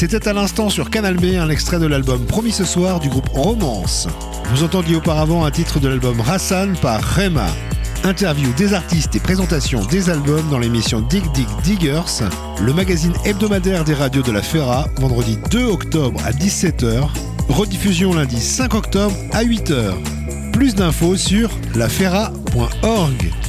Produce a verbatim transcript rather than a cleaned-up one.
C'était à l'instant sur Canal B un extrait de l'album Promis ce soir du groupe Romance. Vous entendiez auparavant un titre de l'album Rassan par Rema. Interview des artistes et présentation des albums dans l'émission Dig Dig Diggers, le magazine hebdomadaire des radios de la Ferra, vendredi deux octobre à dix-sept heures, rediffusion lundi cinq octobre à huit heures. Plus d'infos sur laferra point org.